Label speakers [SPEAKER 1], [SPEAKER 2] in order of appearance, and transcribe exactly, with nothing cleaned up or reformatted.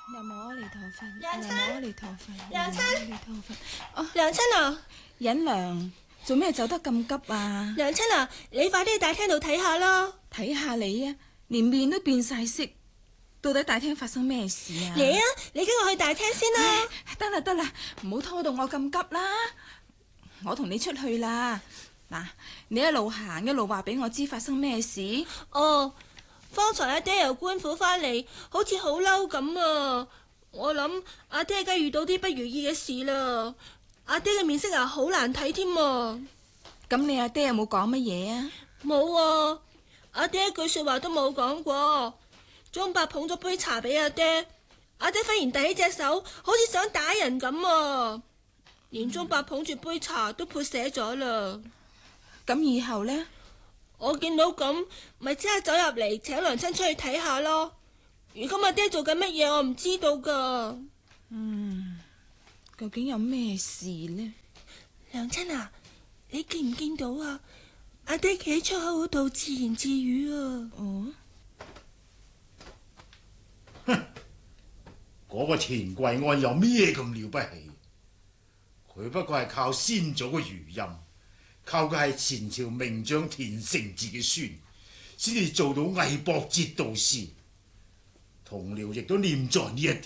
[SPEAKER 1] 南無阿彌陀佛，
[SPEAKER 2] 娘親，
[SPEAKER 1] 南無阿彌陀佛，
[SPEAKER 2] 娘親，
[SPEAKER 1] 南無阿彌陀佛。哦，
[SPEAKER 2] 娘親啊，
[SPEAKER 1] 忍娘，做咩走得咁急啊？
[SPEAKER 2] 娘親啊，你快啲去大廳度睇下啦。
[SPEAKER 1] 睇下你啊，連面都變晒色，到底大廳發生咩事啊？
[SPEAKER 2] 嚟啊，你跟我去大廳先啦。
[SPEAKER 1] 得啦得啦，唔好拖到我咁急啦，我同你出去啦。嗱，你一路行一路話俾我知發生咩事。
[SPEAKER 2] 哦。方才阿爹由官府翻嚟，好似好嬲咁啊！我諗阿爹梗係遇到啲不如意嘅事啦。阿爹嘅面色啊，好難睇添啊！
[SPEAKER 1] 咁你阿爹有冇講乜嘢啊？
[SPEAKER 2] 冇啊！阿爹一句說話都冇講過。鐘伯捧咗杯茶俾阿爹，阿爹忽然遞起隻手，好似想打人咁啊！連鐘伯捧住杯茶都潑瀉咗啦。
[SPEAKER 1] 咁以後呢？
[SPEAKER 2] 我見到咁，咪即刻走入嚟請娘親出去睇下咯。如今阿爹做緊乜嘢，我唔知道噶。
[SPEAKER 1] 嗯，究竟有咩事呢？
[SPEAKER 2] 娘親啊，你見唔見到啊？阿爹企喺出口嗰度自言自語啊。
[SPEAKER 1] 哦，
[SPEAKER 3] 哼，嗰個錢櫃案有咩咁了不起？佢不過係靠先祖嘅餘蔭。靠嘅係前朝名將田承志嘅孫，先至做到魏博節度使。同僚亦都念在呢一點。